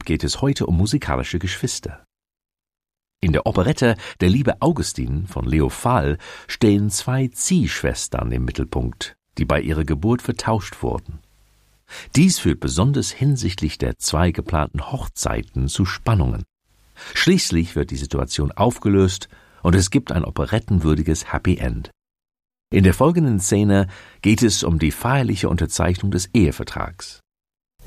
geht es heute um musikalische Geschwister. In der Operette »Der liebe Augustin« von Leo Fahl stehen 2 Ziehschwestern im Mittelpunkt, die bei ihrer Geburt vertauscht wurden. Dies führt besonders hinsichtlich der 2 geplanten Hochzeiten zu Spannungen. Schließlich wird die Situation aufgelöst und es gibt ein operettenwürdiges Happy End. In der folgenden Szene geht es um die feierliche Unterzeichnung des Ehevertrags.